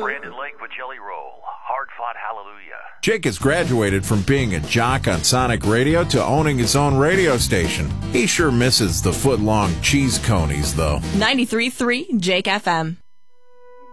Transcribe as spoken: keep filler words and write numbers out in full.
Brandon Lake with Jelly Roll. Hard-fought hallelujah. Jake has graduated from being a jock on Sonic Radio to owning his own radio station. He sure misses the foot-long cheese conies, though. ninety-three point three Jake F M.